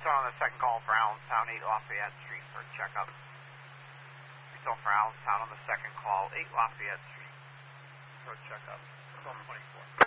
on the second call for Allentown, 8 Lafayette Street for a checkup. Result for Allentown on the second call, 8 Lafayette Street for a checkup. 1224.